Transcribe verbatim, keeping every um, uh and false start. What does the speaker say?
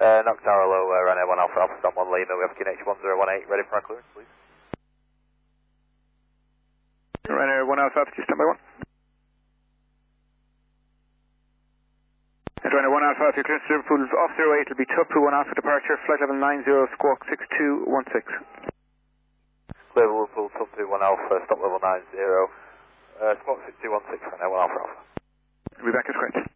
Uh, Knock Tower low, uh, Ryanair one Alpha Alpha, Stand one Lima, we have Q N H one zero one eight, ready for our clearance, please. Ryanair one Alpha Alpha, stand by one. Ryanair one Alpha Alpha, clearance to Liverpool off zero eight, will be two up to one Alpha departure, flight level nine zero, squawk six two one six. Clear Liverpool, two two one Alpha, stop level nine zero, uh, squawk six two one six, Ryanair one Alpha Alpha. We'll be back as correct.